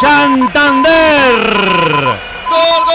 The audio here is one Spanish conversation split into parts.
Santander. Gol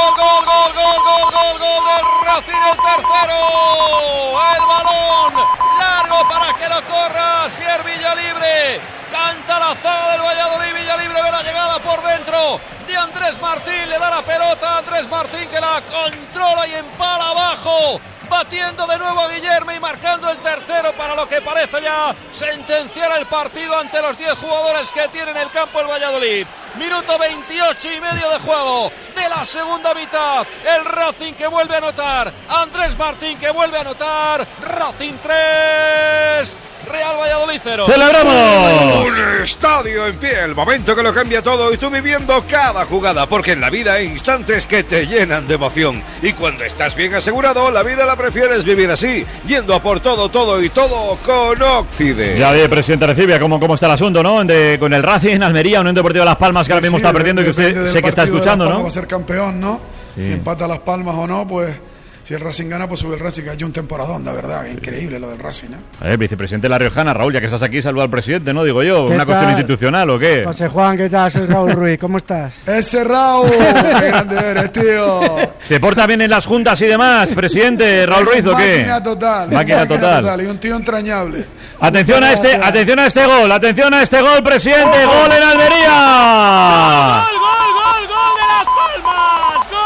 del Racing, el tercero. El balón largo para que lo corra Asier Villalibre. Canta la zaga del Valladolid. Villalibre ve la llegada por dentro de Andrés Martín. Le da la pelota a Andrés Martín, que la controla y empala abajo, batiendo de nuevo a Guillermo y marcando el tercero para lo que parece ya sentenciar el partido ante los 10 jugadores que tiene en el campo el Valladolid. Minuto 28 y medio de juego de la segunda mitad. El Racing que vuelve a anotar. Andrés Martín que vuelve a anotar. Racing 3, Real Valladolid 0. ¡Celebramos! Un estadio en pie, el momento que lo cambia todo y tú viviendo cada jugada, porque en la vida hay instantes que te llenan de emoción. Y cuando estás bien asegurado, la vida la prefieres vivir así, yendo a por todo y todo con Occident. Ya ve, presidente Recibia, ¿cómo está el asunto, ¿no? Con el Racing, Almería, Unión Deportiva Las Palmas, que ahora mismo está perdiendo y que usted sé que está escuchando, ¿no? Va a ser campeón, ¿no? Sí. Si empata Las Palmas o no, pues si el Racing gana, pues sube el Racing, que ha hecho un temporadón, la verdad, increíble lo del Racing, ¿eh? Vicepresidente de La Riojana, Raúl, ya que estás aquí, saluda al presidente, ¿no? Digo yo, ¿una cuestión institucional o qué? José Juan, ¿qué tal? Soy Raúl Ruiz, ¿cómo estás? ¡Ese Raúl! ¡Qué grande eres, tío! ¿Se porta bien en las juntas y demás, presidente Raúl Ruiz, o qué? Máquina total. Máquina total. Y un tío entrañable. Atención a este gol, presidente, gol en Almería. Gol de Las Palmas. Gol.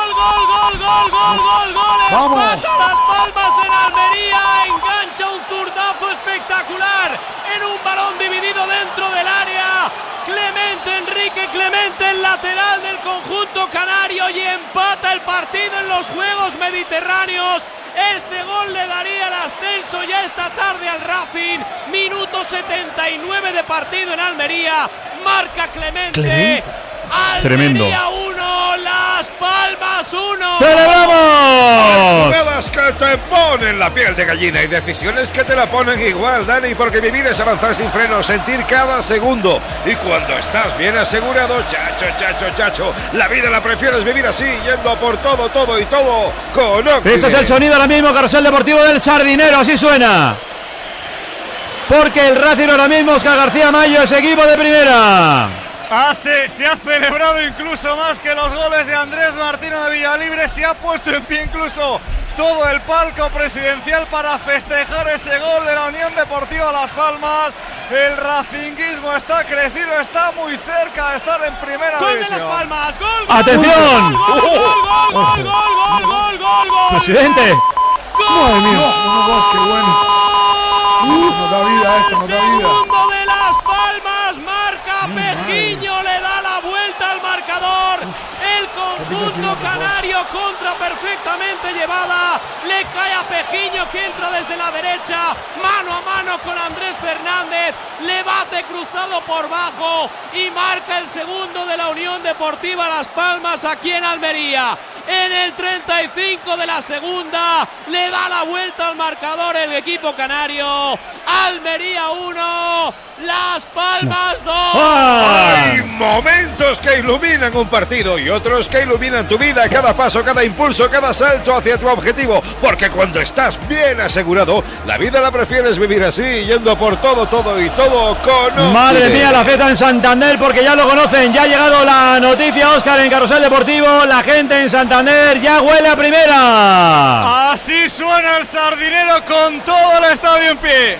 Vamos. Empata Las Palmas en Almería. Engancha un zurdazo espectacular en un balón dividido dentro del área. Enrique Clemente, el lateral del conjunto canario, y empata el partido en los Juegos Mediterráneos. Este gol le daría el ascenso ya esta tarde al Racing. Minuto 79 de partido en Almería. Marca Clemente. Tremendo. Almería 1, Las Palmas 1. ¡Celebramos! Jugadas que te ponen la piel de gallina y decisiones que te la ponen igual, Dani, porque vivir es avanzar sin freno, sentir cada segundo. Y cuando estás bien asegurado, chacho, la vida la prefieres vivir así, yendo a por todo y todo con Occident. Ese es el sonido ahora mismo, Carrusel Deportivo del Sardinero, así suena. Porque el Racing ahora mismo, Óscar García Mayo, es equipo de primera. Se ha celebrado incluso más que los goles de Andrés Martino de Villalibre. Se ha puesto en pie incluso todo el palco presidencial para festejar ese gol de la Unión Deportiva Las Palmas. El racinguismo está crecido, está muy cerca de estar en primera Gol división. de Las Palmas, gol. ¡Atención! Gol. Presidente. Madre mía, qué bueno. Nos da vida esto, nos da vida. Segundo de Las Palmas, marca Pejiño, le da la vuelta al marcador. El conjunto canario, contra perfectamente llevada, le cae a Pejiño, que entra desde la derecha, mano a mano con Andrés Fernández, le bate cruzado por bajo y marca el segundo de la Unión Deportiva Las Palmas aquí en Almería. En el 35 de la segunda le da la vuelta al marcador el equipo canario. Almería 1, Las Palmas 2. Hay momentos que iluminan un partido y otros que iluminan tu vida, cada paso, cada impulso, cada salto hacia tu objetivo, porque cuando estás bien asegurado, la vida la prefieres vivir así, yendo por todo y todo con... Madre mía, la fiesta en Santander, porque ya lo conocen, ya ha llegado la noticia, Óscar, en Carrusel Deportivo, la gente en Santander ya huele a primera. Así suena el Sardinero con todo el estadio en pie.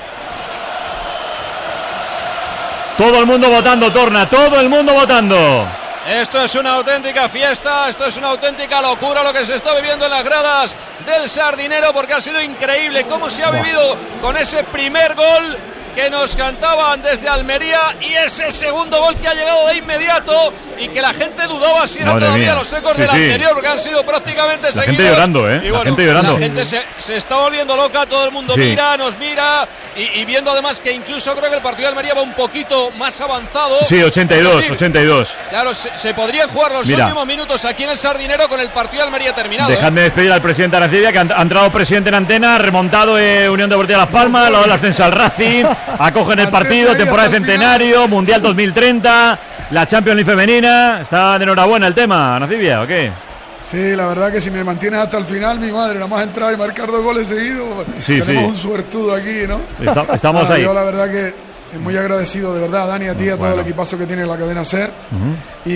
Todo el mundo votando, Torna, todo el mundo votando. Esto es una auténtica fiesta, esto es una auténtica locura lo que se está viviendo en las gradas del Sardinero, porque ha sido increíble cómo se ha vivido con ese primer gol que nos cantaban desde Almería y ese segundo gol que ha llegado de inmediato y que la gente dudaba si era Madre todavía mía. los ecos Sí, del sí. anterior, porque han sido prácticamente La seguidos. gente llorando, Y bueno, la gente llorando. la gente se está volviendo loca, todo el mundo Sí. mira, nos mira y viendo además que incluso creo que el partido de Almería va un poquito más avanzado. Sí, 82, Es decir, 82. Claro, se podrían jugar los Mira. últimos minutos aquí en el Sardinero con el partido de Almería terminado. Dejadme despedir al presidente Aracibia, que ha entrado presidente en antena, remontado Unión Deportiva Las Palmas, lo del ascenso al Racing, acogen el partido, temporada de centenario, Mundial 2030, la Champions League femenina. ¿Está de enhorabuena el tema, Aracibia, o qué? Sí, la verdad que si me mantienes hasta el final, mi madre, nada más entrar y marcar 2 goles seguidos, Sí, tenemos sí. un suertudo aquí, ¿no? Estamos ahí. Yo la verdad que muy agradecido, de verdad, Dani, a ti, a todo Bueno. el equipazo que tiene la cadena SER.